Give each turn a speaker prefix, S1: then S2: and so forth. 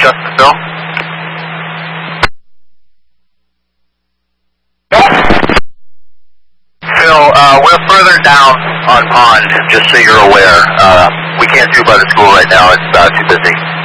S1: Justin Phil. Phil, we're further down on pond, just so you're aware. We can't do by the school right now, it's too busy.